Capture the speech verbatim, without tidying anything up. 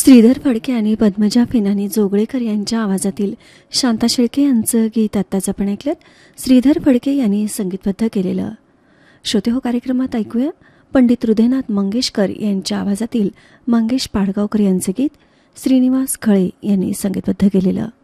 श्रीधर फडके आणि पद्मजा फेनानी जोगळेकर यांच्या आवाजातील शांता शेळके यांचं गीत आत्ताच आपण ऐकलं. श्रीधर फडके यांनी संगीतबद्ध केलेलं. श्रोते हो, कार्यक्रमात ऐकूया पंडित हृदयनाथ मंगेशकर यांच्या आवाजातील मंगेश पाडगावकर यांचे गीत श्रीनिवास खळे यांनी संगीतबद्ध केलेलं.